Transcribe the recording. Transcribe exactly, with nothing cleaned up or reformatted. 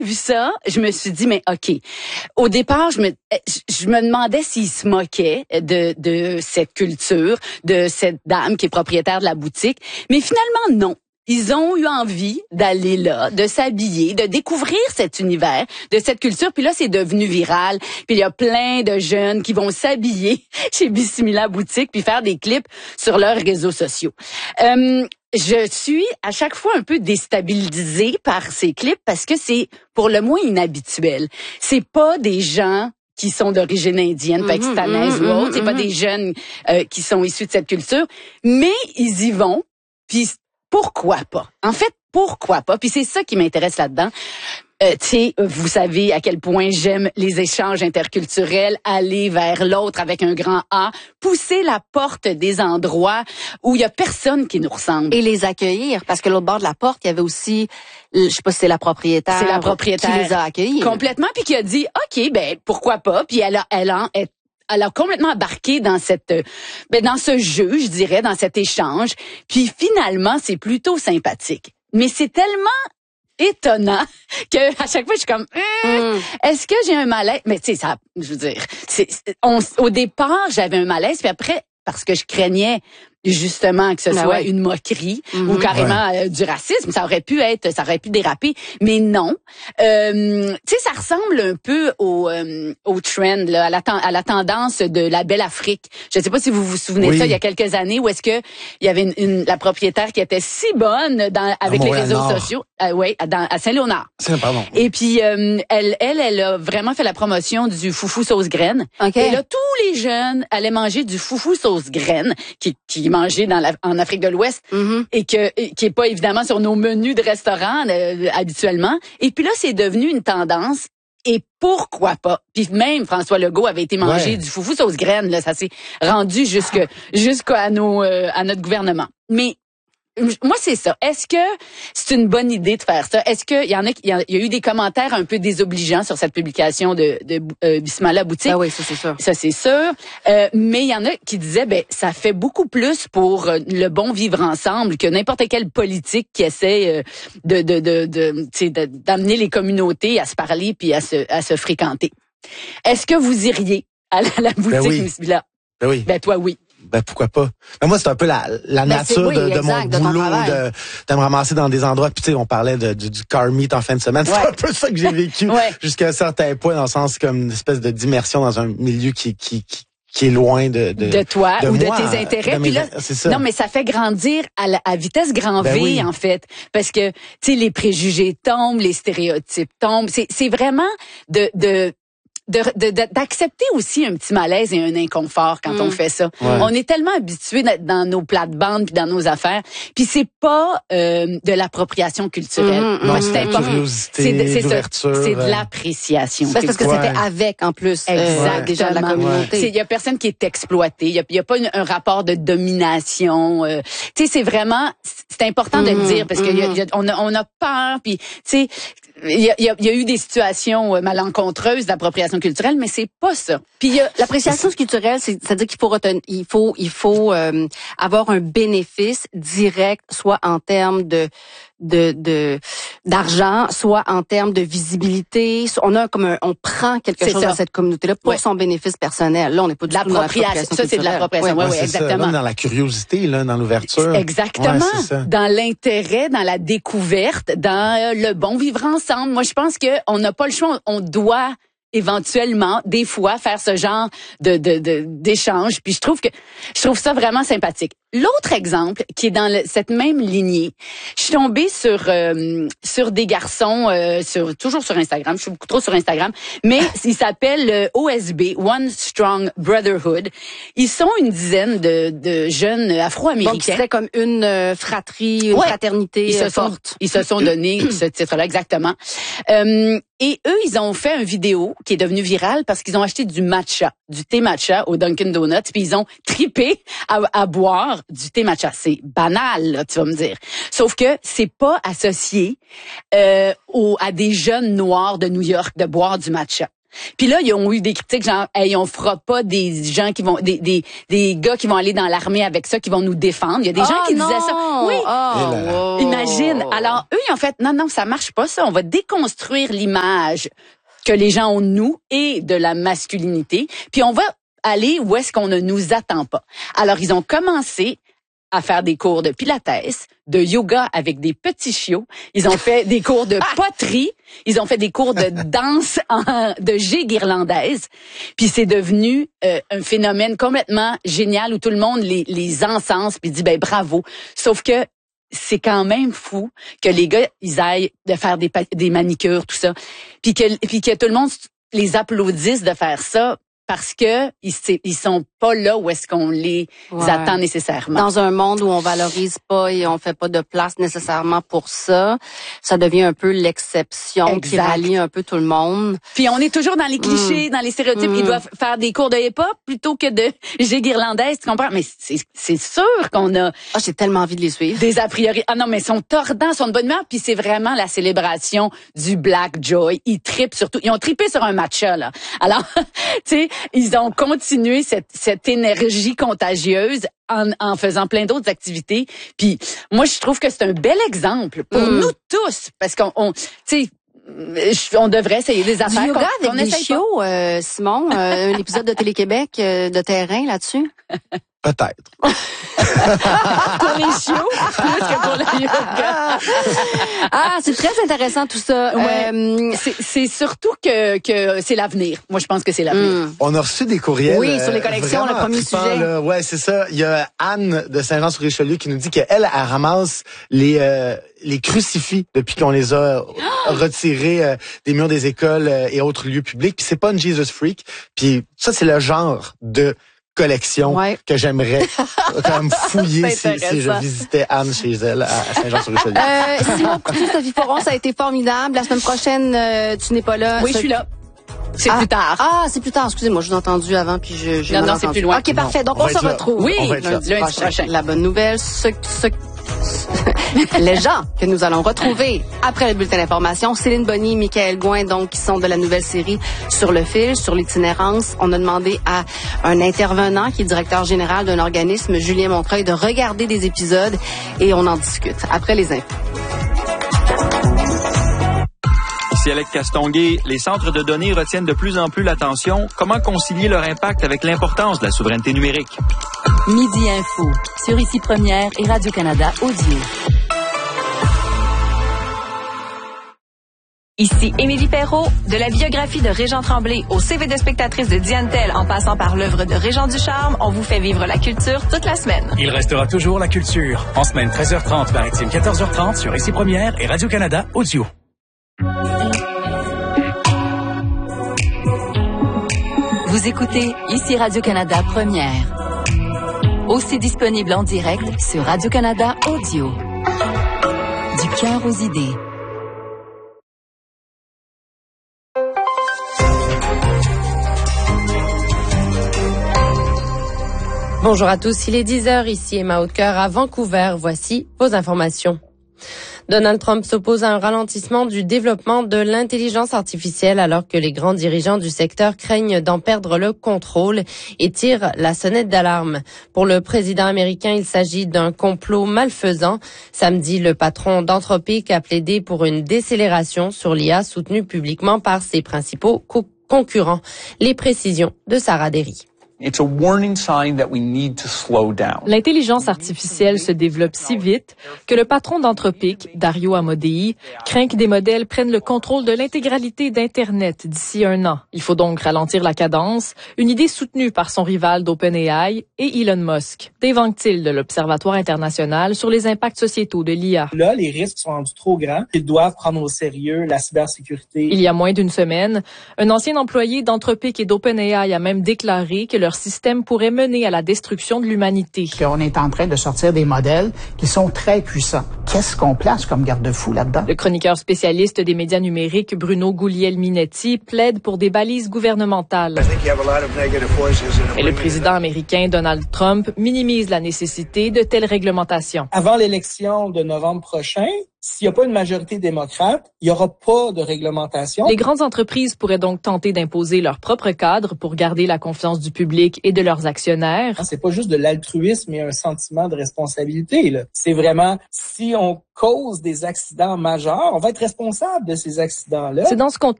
vu ça, je me suis dit, mais OK. Au départ, je me, je me demandais s'ils se moquaient de, de cette culture, de cette dame qui est propriétaire de la boutique. Mais finalement, non. Ils ont eu envie d'aller là, de s'habiller, de découvrir cet univers, de cette culture. Puis là, c'est devenu viral. Puis il y a plein de jeunes qui vont s'habiller chez Bismillah Boutique puis faire des clips sur leurs réseaux sociaux. Euh, je suis à chaque fois un peu déstabilisée par ces clips parce que c'est pour le moins inhabituel. C'est pas des gens qui sont d'origine indienne, mm-hmm, pakistanaise mm-hmm, ou autre. C'est mm-hmm. pas des jeunes euh, qui sont issus de cette culture. Mais ils y vont. Puis pourquoi pas? En fait, pourquoi pas? Puis c'est ça qui m'intéresse là-dedans. Euh, tu sais, vous savez à quel point j'aime les échanges interculturels, aller vers l'autre avec un grand A, pousser la porte des endroits où il y a personne qui nous ressemble. Et les accueillir, parce que l'autre bord de la porte, il y avait aussi, je sais pas si c'est la propriétaire. C'est la propriétaire. Qui les a accueillis. Complètement, puis qui a dit, OK, ben pourquoi pas? Puis elle a, elle a, elle, elle a complètement embarqué dans cette, ben dans ce jeu, je dirais, dans cet échange. Puis finalement, c'est plutôt sympathique. Mais c'est tellement étonnant que à chaque fois je suis comme hum, mm. est-ce que j'ai un malaise? Mais tu sais ça, je veux dire, c'est, on, au départ j'avais un malaise, puis après parce que je craignais justement que ce ben soit ouais. une moquerie mm-hmm. ou carrément ouais. euh, du racisme, ça aurait pu être, ça aurait pu déraper, mais non. Euh, tu sais, ça ressemble un peu au euh, au trend, là, à la ten- à la tendance de la Belle Afrique. Je ne sais pas si vous vous souvenez oui. de ça, il y a quelques années, où est-ce que il y avait une, une la propriétaire qui était si bonne dans avec les réseaux Nord. sociaux, euh, oui, dans à Saint-Léonard. C'est pardon. Et puis euh, elle elle elle a vraiment fait la promotion du foufou sauce graine. Okay. Et là tous les jeunes allaient manger du foufou sauce graine qui qui mangeait dans la en Afrique de l'Ouest mm-hmm. et que et, qui est pas évidemment sur nos menus de restaurants euh, habituellement. Et puis là, c'est devenu une tendance. Et pourquoi pas? Puis même François Legault avait été manger ouais. du foufou sauce graine. Là, ça s'est rendu jusque jusqu'à nos euh, à notre gouvernement. Mais moi, c'est ça. Est-ce que c'est une bonne idée de faire ça? Est-ce que il y en a, il y, a, il y a eu des commentaires un peu désobligeants sur cette publication de, de euh, Bismillah Boutique? Ah oui, ça c'est sûr. Ça c'est sûr. Euh, mais il y en a qui disaient, ben ça fait beaucoup plus pour euh, le bon vivre ensemble que n'importe quelle politique qui essaie euh, de de de, de, tu sais, de d'amener les communautés à se parler puis à se à se fréquenter. Est-ce que vous iriez à la, à la boutique ben oui. Bismillah? Ben oui. Ben toi oui. Ben pourquoi pas. Ben moi c'est un peu la la ben nature oui, de, de exact, mon de boulot de de me ramasser dans des endroits, puis tu sais on parlait de du, du car meet en fin de semaine, ouais. c'est un peu ça que j'ai vécu ouais. jusqu'à un certain point, dans le sens comme une espèce de d'immersion dans un milieu qui qui qui qui est loin de de, de toi de ou moi, de tes intérêts. de Puis mes, là, c'est ça. non, mais ça fait grandir à, la, à vitesse grand ben V oui. en fait, parce que tu sais les préjugés tombent, les stéréotypes tombent. C'est c'est vraiment de de De, de, de, d'accepter aussi un petit malaise et un inconfort quand mm. on fait ça. Ouais. On est tellement habitués d'être dans nos plates-bandes puis dans nos affaires, puis c'est pas euh, de l'appropriation culturelle. Mm-hmm. Non, Moi, c'est de la curiosité, c'est de, c'est l'ouverture. Ça, c'est de l'appréciation. C'est parce que ouais. c'était avec en plus exactement euh, déjà de la communauté. Il y a personne qui est exploité. Il y a, y a pas une, un rapport de domination. Euh, tu sais, c'est vraiment c'est important mm-hmm. de le dire parce que mm-hmm. y a, y a, on a on a peur. Puis tu sais. Il y a, y, a, y a eu des situations malencontreuses d'appropriation culturelle, mais c'est pas ça. Puis il y a l'appropriation culturelle, c'est, c'est-à-dire qu'il faut retenir, il faut, il faut euh, avoir un bénéfice direct, soit en termes de de de d'argent, soit en termes de visibilité. On a comme un, on prend quelque c'est chose ça. dans cette communauté-là pour ouais. son bénéfice personnel. Là, on n'est pas du tout dans l'appropriation. Ça, c'est de l'appropriation. Oui, ouais, oui, ouais, exactement. Ça. Dans la curiosité, là, dans l'ouverture. Exactement. Ouais, dans l'intérêt, dans la découverte, dans euh, le bon vivre ensemble. Moi, je pense que on n'a pas le choix. On doit éventuellement, des fois, faire ce genre de, de, de d'échange. Puis je trouve que je trouve ça vraiment sympathique. L'autre exemple, qui est dans le, cette même lignée, je suis tombée sur euh, sur des garçons, euh, sur toujours sur Instagram. Je suis beaucoup trop sur Instagram, mais ils s'appellent euh, O S B, One Strong Brotherhood. Ils sont une dizaine de, de jeunes Afro-Américains. Donc, c'est comme une euh, fratrie, une ouais. fraternité ils se forte. Sont, ils se sont donné ce titre-là, exactement. Euh, et eux, ils ont fait une vidéo qui est devenue virale parce qu'ils ont acheté du matcha, du thé matcha au Dunkin' Donuts, puis ils ont tripé à, à boire du thé matcha. C'est banal, là, tu vas me dire. Sauf que c'est pas associé euh, au, à des jeunes noirs de New York de boire du matcha. Puis là, ils ont eu des critiques genre, hey, on fera pas des gens qui vont, des des des gars qui vont aller dans l'armée avec ça, qui vont nous défendre. Il y a des oh, gens qui non. disaient ça. Oui. Oh, wow. Imagine. Alors eux, ils ont fait, non, non, ça marche pas ça. On va déconstruire l'image que les gens ont de nous et de la masculinité. Puis on va aller où est-ce qu'on ne nous attend pas. Alors ils ont commencé à faire des cours de pilates, de yoga avec des petits chiots. Ils ont fait des cours de poterie. Ils ont fait des cours de danse en, de gigue irlandaise. Puis c'est devenu euh, un phénomène complètement génial où tout le monde les, les encense puis dit ben bravo. Sauf que c'est quand même fou que les gars ils aillent de faire des, des manicures tout ça. Puis que puis que tout le monde les applaudisse de faire ça. Parce que ils, ils sont pas là où est-ce qu'on les ouais. attend nécessairement. Dans un monde où on valorise pas et on fait pas de place nécessairement pour ça, ça devient un peu l'exception exact. Qui rallie un peu tout le monde. Puis on est toujours dans les clichés, mmh. dans les stéréotypes. Mmh. Ils doivent faire des cours de hip-hop plutôt que de gigue irlandaise, tu comprends? Mais c'est, c'est sûr qu'on a... Ah, j'ai tellement envie de les suivre. Des a priori. Ah non, mais ils sont tordants, ils sont de bonne humeur. Puis c'est vraiment la célébration du Black Joy. Ils trippent surtout. Ils ont trippé sur un matcha, là. Alors, tu sais, ils ont continué cette, cette énergie contagieuse en, en faisant plein d'autres activités. Puis moi, je trouve que c'est un bel exemple pour mmh. nous tous, parce qu'on, on, tu sais, on devrait essayer des affaires. Du yoga qu'on, avec qu'on des chiots, euh, Simon, euh, un épisode de Télé-Québec euh, de terrain là-dessus. Peut-être. Pour les chiots, plus que pour le yoga. Ah, c'est très intéressant tout ça. Ouais. Euh, c'est, c'est surtout que, que c'est l'avenir. Moi, je pense que c'est l'avenir. Mm. On a reçu des courriels. Oui, sur les collections, le premier trippant, sujet. Là. Ouais, c'est ça. Il y a Anne de Saint-Jean-sur-Richelieu qui nous dit qu'elle, elle ramasse les euh, les crucifix depuis qu'on les a retirés euh, des murs des écoles euh, et autres lieux publics. Puis c'est pas une Jesus freak. Puis ça, c'est le genre de collection ouais. que j'aimerais quand même fouiller si, si je visitais Anne chez elle à Saint-Jean-sur-Richelieu. Euh, Simon Coutu, Sophie Foron, ça a été formidable. La semaine prochaine, euh, tu n'es pas là. Oui, ça... je suis là. C'est ah, plus tard. Ah, c'est plus tard. Excusez-moi, je vous ai entendu avant puis je. je non, non, c'est plus loin. Ok, parfait. Donc on, on se retrouve. Oui, on lundi, lundi prochain. prochain. La bonne nouvelle, ce, ce les gens que nous allons retrouver après le bulletin d'information, Céline Bonny, Michael Gouin, donc qui sont de la nouvelle série Sur le fil, sur l'itinérance. On a demandé à un intervenant qui est directeur général d'un organisme, Julien Montreuil, de regarder des épisodes et on en discute après les infos. Ici Alec Castonguay, les centres de données retiennent de plus en plus l'attention. Comment concilier leur impact avec l'importance de la souveraineté numérique? Midi Info, sur Ici Première et Radio-Canada Audio. Ici Émilie Perrault, de la biographie de Régent Tremblay au C V de spectatrice de Diane Tell en passant par l'œuvre de Régent Ducharme, on vous fait vivre la culture toute la semaine. Il restera toujours la culture. En semaine treize heures trente, maritime quatorze heures trente sur Ici Première et Radio-Canada Audio. Vous écoutez Ici Radio-Canada Première. Aussi disponible en direct sur Radio-Canada Audio. Du cœur aux idées. Bonjour à tous, il est dix heures, ici Emma Hautecoeur à Vancouver. Voici vos informations. Donald Trump s'oppose à un ralentissement du développement de l'intelligence artificielle alors que les grands dirigeants du secteur craignent d'en perdre le contrôle et tirent la sonnette d'alarme. Pour le président américain, il s'agit d'un complot malfaisant. Samedi, le patron d'Anthropic a plaidé pour une décélération sur l'I A soutenue publiquement par ses principaux co- concurrents. Les précisions de Sarah Derry. It's a warning sign that we need to slow down. L'intelligence artificielle se développe si vite que le patron d'Anthropic, Dario Amodei, craint que des modèles prennent le contrôle de l'intégralité d'Internet d'ici un an. Il faut donc ralentir la cadence, une idée soutenue par son rival d'OpenAI et Elon Musk. Dave Anctil de l'Observatoire international sur les impacts sociétaux de l'I A. Là, les risques sont rendus trop grands. Ils doivent prendre au sérieux la cybersécurité. Il y a moins d'une semaine, un ancien employé d'Anthropic et d'OpenAI a même déclaré que leur système pourrait mener à la destruction de l'humanité. On est en train de sortir des modèles qui sont très puissants. Qu'est-ce qu'on place comme garde-fou là-dedans? Le chroniqueur spécialiste des médias numériques, Bruno Guglielminetti, plaide pour des balises gouvernementales. Et le président américain, Donald Trump, minimise la nécessité de telles réglementations. Avant l'élection de novembre prochain, s'il n'y a pas une majorité démocrate, il n'y aura pas de réglementation. Les grandes entreprises pourraient donc tenter d'imposer leur propre cadre pour garder la confiance du public et de leurs actionnaires. C'est pas juste de l'altruisme et un sentiment de responsabilité, là. C'est vraiment, si on cause des accidents majeurs, on va être responsable de ces accidents-là. C'est dans ce contexte